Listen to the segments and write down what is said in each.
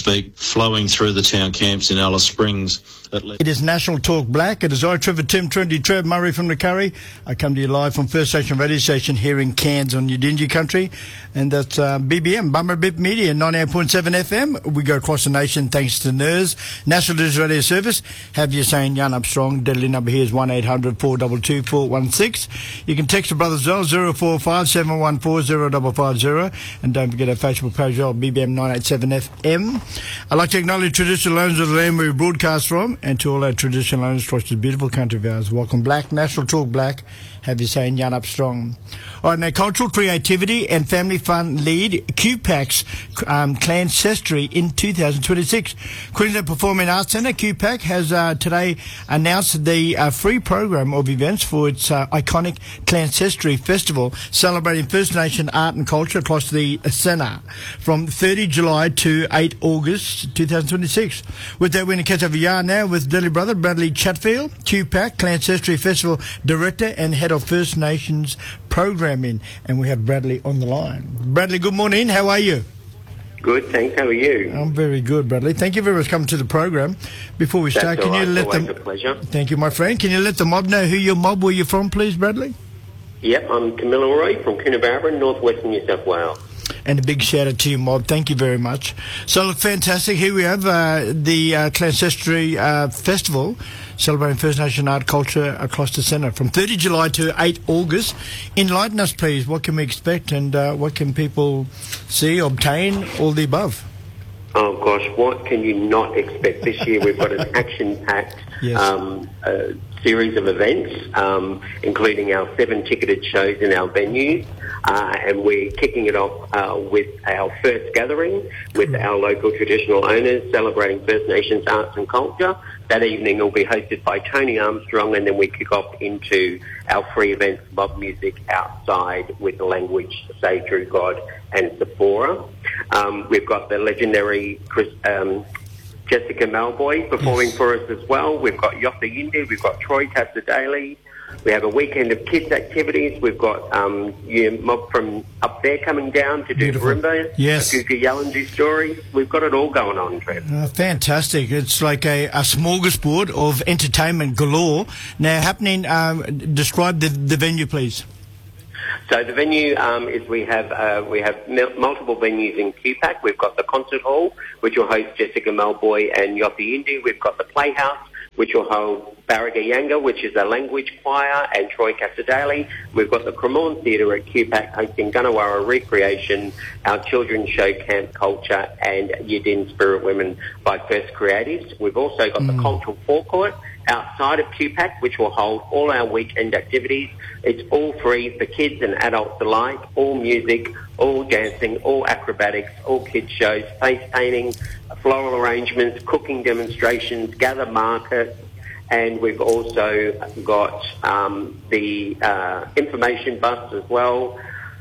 speak, flowing through the town camps in Alice Springs. It is National Talk Black. It is I, Trevor Tim, Trinity Trev Murray from the Curry. I come to you live from First Station Radio Station here in Cairns on Udingi country. And that's BBM, Bummer Bip Media, 98.7 FM. We go across the nation thanks to NIRS, National Digital Radio Service. Have you saying Jan Upstrong. Deadly number here is 1-800-422-416. You can text the brothers as well, 045-714-0550. And don't forget our Facebook page as well, BBM 987 FM. I'd like to acknowledge traditional owners of the land where we broadcast from, and to all our traditional owners across this beautiful country of ours. Welcome Black, National Talk Black. Have you saying Jan Upstrong. All right, now cultural creativity and family fun lead QPAC's Clancestry in 2026. Queensland Performing Arts Centre, QPAC, has today announced the free program of events for its iconic Clancestry Festival, celebrating First Nation art and culture across the centre from 30 July to 8 August 2026. With that, we're going to catch up a yarn now with Deadly Brother Bradley Chatfield, QPAC Clancestry Festival Director and Head of First Nations Programming, and we have Bradley on the line. Bradley, good morning. How are you? Good, thanks. How are you? I'm very good, Bradley. Thank you very much for coming to the program. Before we start, can you let them? A pleasure. Thank you, my friend. Can you let the mob know who your mob, where you're from, please, Bradley? Yep, I'm Camilla Roy from Coonabarabra, northwestern New South Wales. And a big shout out to your mob. Thank you very much. So, look, fantastic. Here we have the Clancestry Festival, celebrating First Nation art culture across the centre from 30 July to 8 August. Enlighten us, please. What can we expect, and what can people see, obtain, all the above? Oh, gosh, what can you not expect this year? We've got an action-packed series of events, including our 7 ticketed shows in our venues. And we're kicking it off with our first gathering with our local traditional owners celebrating First Nations arts and culture. That evening will be hosted by Tony Armstrong, and then we kick off into our free events, mob music outside with the language Say True God and Sephora. We've got the legendary Jessica Malboy performing for us as well. We've got Yotha Yindi, we've got Troy Tapsadaly. We have a weekend of kids' activities. We've got your mob from up there coming down to do Marimba, yes, a Guga Yalandu story. We've got it all going on, Trev. Fantastic. It's like a smorgasbord of entertainment galore. Now, happening, describe the venue, please. So the venue is we have multiple venues in QPAC. We've got the concert hall, which will host Jessica Malboy and Yotha Yindi. We've got the Playhouse, which will hold Barriga Yanga, which is a language choir, and Troy Casadale. We've got the Cremorne Theatre at QPAC hosting Gunnawara Recreation, our children's show Camp Culture, and Yidin Spirit Women by First Creatives. We've also got the Cultural Forecourt outside of QPAC, which will hold all our weekend activities. It's all free for kids and adults alike, all music, all dancing, all acrobatics, all kids shows, face painting, floral arrangements, cooking demonstrations, gather markets, and we've also got the information bus as well.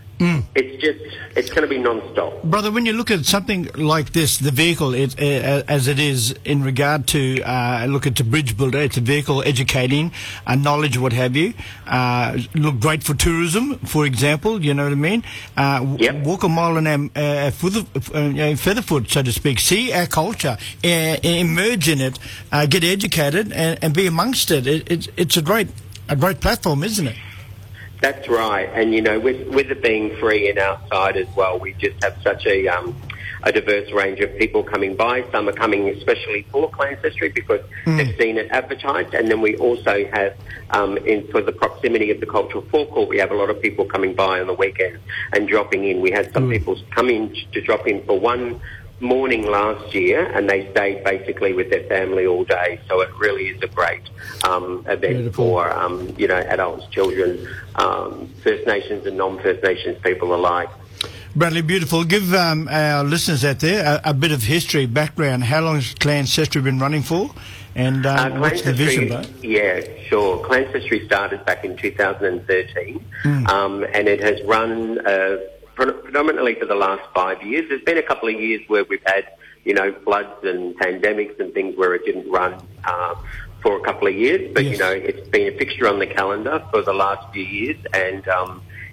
It's going to be non-stop. Brother, when you look at something like this, the vehicle, as it is in regard to, look at the bridge builder, it's a vehicle educating, knowledge, what have you. Look great for tourism, for example, you know what I mean? Walk a mile in our featherfoot, so to speak. See our culture, emerge in it, get educated, and be amongst it. It's a great platform, isn't it? That's right, and you know, with it being free and outside as well, we just have such a diverse range of people coming by. Some are coming especially for Clancestry because they've seen it advertised, and then we also have, for the proximity of the Cultural Forecourt, we have a lot of people coming by on the weekend and dropping in. We had some people come in to drop in for one morning last year, and they stayed basically with their family all day. So it really is a great event for adults, children, First Nations and non-First Nations people alike. Bradley, beautiful. Give our listeners out there a bit of history, background. How long has Clancestry been running for? And what's the vision, bro? Yeah, sure. Clancestry started back in 2013, and it has run predominantly for the last 5 years. There's been a couple of years where we've had, floods and pandemics and things where it didn't run for a couple of years. But, it's been a fixture on the calendar for the last few years, and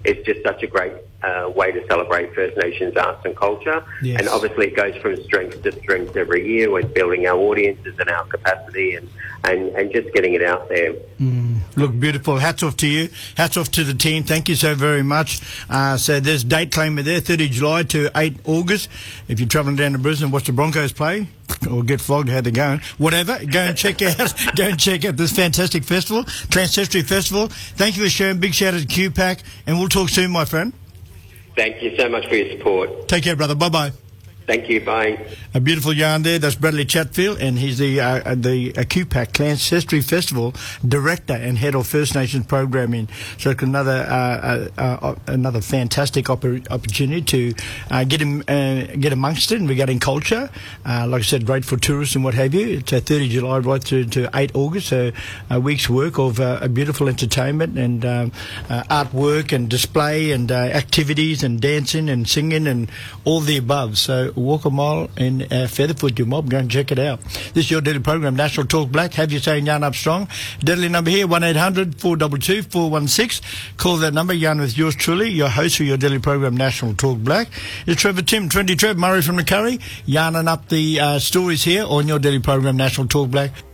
it's just such a great way to celebrate First Nations arts and culture. Yes. And obviously it goes from strength to strength every year. We're building our audiences and our capacity and just getting it out there. Look, beautiful. Hats off to you. Hats off to the team. Thank you so very much. So there's date claimer there, 30 July to 8 August. If you're travelling down to Brisbane, watch the Broncos play or get flogged, how they're going. Whatever. Go and check out this fantastic festival, Clancestry Festival. Thank you for sharing. Big shout out to QPAC, and we'll talk soon, my friend. Thank you so much for your support. Take care, brother. Bye-bye. Thank you. Bye. A beautiful yarn there. That's Bradley Chatfield, and he's the QPAC Clancestry Festival director and head of First Nations programming. So it's another fantastic opportunity to get amongst it and regarding culture. Like I said, great for tourists and what have you. It's 30 July right through to 8 August. So a week's work of a beautiful entertainment and artwork and display and activities and dancing and singing and all the above. So walk a mile in Featherfoot, your mob. Go and check it out. This is your daily program, National Talk Black. Have you saying yarn up strong. Deadly number here, 1-800-422-416. Call that number. Yarn with yours truly, your host for your daily program, National Talk Black. It's Trevor Tim, 20 Trev, Murray from the Curry. Yarning up the stories here on your daily program, National Talk Black.